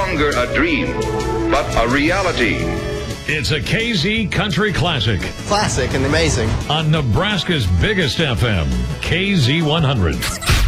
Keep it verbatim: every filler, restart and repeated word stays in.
longer a dream, but a reality. It's a K Z Country Classic. Classic and amazing. On Nebraska's biggest F M, K Z one hundred.